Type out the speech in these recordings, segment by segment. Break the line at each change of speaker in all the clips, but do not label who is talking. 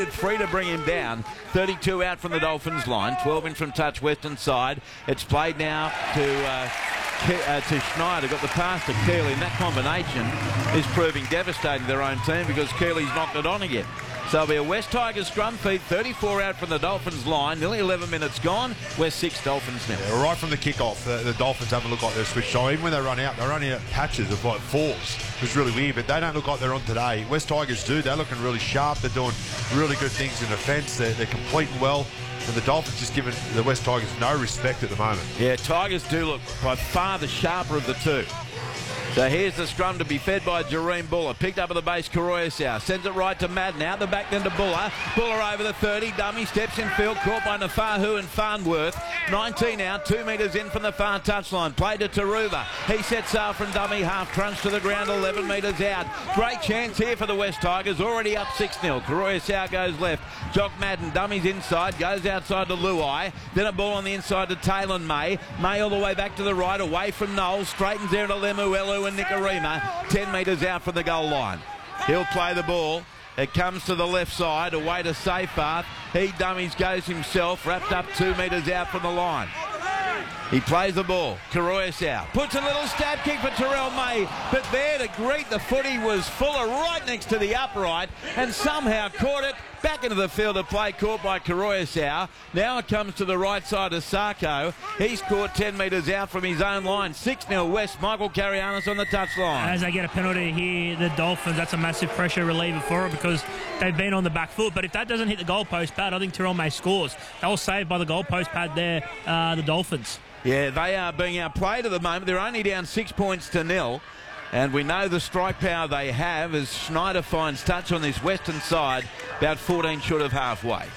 waited free to bring him down. 32 out from the Dolphins line. 12 in from touch, western side. It's played now to Schneider. Got the pass to Keeley, and that combination is proving devastating to their own team because Keeley's knocked it on again. So it'll be a West Tigers scrum feed. 34 out from the Dolphins line. Nearly 11 minutes gone. West 6, Dolphins now.
Yeah, right from the kickoff, the Dolphins haven't looked like they're switched on. Even when they run out, they're running out patches of like fours. It's really weird, but they don't look like they're on today. West Tigers do. They're looking really sharp. They're doing really good things in defence. They're completing well. And the Dolphins just giving the West Tigers no respect at the moment.
Yeah, Tigers do look by far the sharper of the two. So here's the scrum to be fed by Jareem Buller. Picked up at the base, Karoyasau. Sends it right to Madden. Out the back then to Buller. Buller over the 30. Dummy steps in field. Caught by Nafahu and Farnworth. 19 out. 2 metres in from the far touchline. Played to Taruva. He sets sail from dummy. Half crunch to the ground. 11 metres out. Great chance here for the West Tigers. Already up 6-0. Karoyasau goes left. Jock Madden. Dummies inside. Goes outside to Luai. Then a ball on the inside to Taylor May. May all the way back to the right. Away from Knowles. Straightens there to Lemuelu and Nicarima, 10 metres out from the goal line. He'll play the ball. It comes to the left side, away to Seyfarth. He dummies, goes himself, wrapped up 2 metres out from the line. He plays the ball. Karoyasau puts a little stab kick for Terrell May, but there to greet the footy was Fuller right next to the upright and somehow caught it back into the field of play, caught by Karoyasau. Now it comes to the right side of Sarko. He's caught 10 metres out from his own line. 6-0 West. Michael Carianis on the touchline.
As they get a penalty here, the Dolphins, that's a massive pressure reliever for it because they've been on the back foot. But if that doesn't hit the goalpost pad, I think Terrell May scores. They were saved by the goalpost pad there, the Dolphins.
Yeah, they are being outplayed at the moment. They're only down 6 points to 0. And we know the strike power they have as Schneider finds touch on this western side, about 14 short of halfway.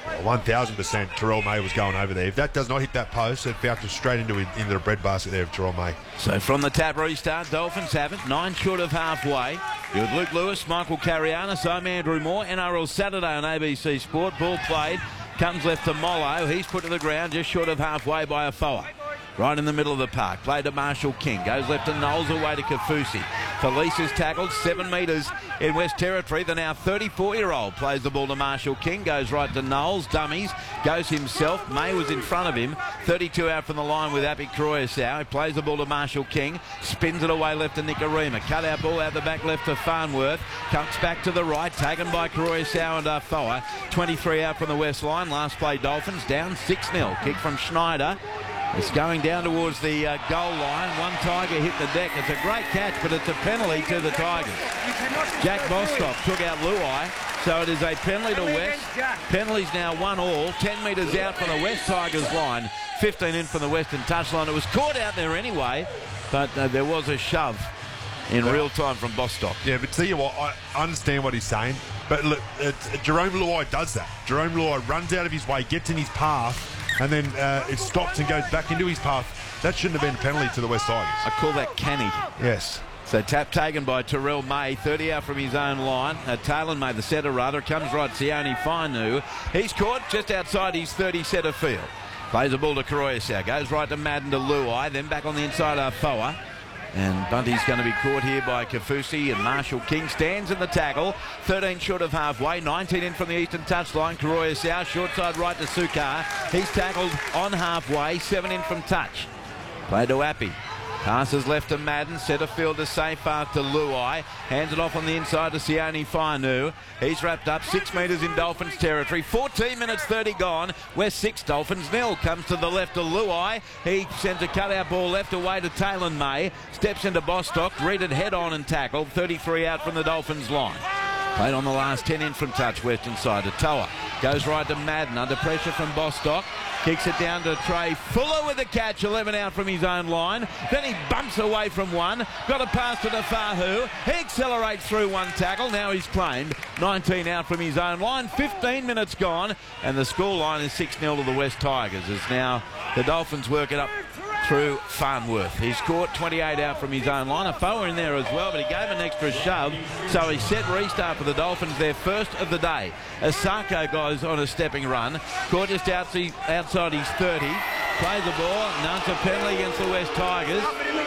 1,000% Terrell May was going over there. If that does not hit that post, it bounced straight into the breadbasket there of Terrell May.
So from the tap restart, Dolphins have it, 9 short of halfway. With Luke Lewis, Michael Carianis, I'm Andrew Moore. NRL Saturday on ABC Sport. Ball played, comes left to Mollo. He's put to the ground just short of halfway by Afoa. Right in the middle of the park. Played to Marshall King. Goes left to Knowles, away to Kafusi. Felice is tackled 7 metres in West Territory. The now 34-year-old plays the ball to Marshall King. Goes right to Knowles. Dummies. Goes himself. May was in front of him. 32 out from the line with Api Karoyasau. He plays the ball to Marshall King. Spins it away left to Nicarima. Cut out ball out the back left to Farnworth. Comes back to the right. Taken by Karoyasau and Afoa. 23 out from the west line. Last play Dolphins down 6-0. Kick from Schneider. It's going down towards the goal line. One Tiger hit the deck. It's a great catch, but it's a penalty to the Tigers. Jack Bostock took out Luai, so it is a penalty to West. Penalties now 1-all. 10 metres out from the West Tigers line. 15 in from the western touchline. It was caught out there anyway, but there was a shove in real time from Bostock.
Yeah, but tell you what, I understand what he's saying, but look, Jerome Luai does that. Jerome Luai runs out of his way, gets in his path, and then it stops and goes back into his path. That shouldn't have been a penalty to the West Tigers.
I call that canny.
Yes.
So tap taken by Terrell May, 30 out from his own line. Taylor May, the setter rather, comes right Sione Fainu. He's caught just outside his 30 setter field. Plays the ball to Karoyasau, goes right to Madden to Luai, then back on the inside of Foa. And Bunty's going to be caught here by Kafusi, and Marshall King stands in the tackle. 13 short of halfway, 19 in from the eastern touchline. Karoyasau, short side right to Sukar. He's tackled on halfway, 7 in from touch. Play to Appy. Passes left to Madden, centre field to Seyfarth to Luai. Hands it off on the inside to Sione Fainu. He's wrapped up 6 metres in Dolphins territory. 14 minutes 30 gone. West 6, Dolphins 0. Comes to the left to Luai. He sends a cutout ball left away to Taylor May. Steps into Bostock, greeted head on and tackled. 33 out from the Dolphins line. Played on the last 10 in from touch, western side to Toa. Goes right to Madden, under pressure from Bostock. Kicks it down to Trey Fuller with the catch, 11 out from his own line. Then he bumps away from one. Got a pass to Nafahu. He accelerates through one tackle. Now he's claimed 19 out from his own line. 15 minutes gone. And the scoreline is 6-0 to the West Tigers. As now the Dolphins work it up through Farnworth. He's caught 28 out from his own line. A foe in there as well, but he gave an extra shove. So he set restart for the Dolphins, their first of the day. Asako goes on a stepping run. Caught just outside his 30. Plays the ball. Now it's a penalty against the West Tigers.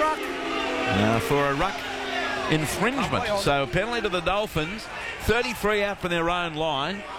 For a ruck infringement. So a penalty to the Dolphins. 33 out from their own line.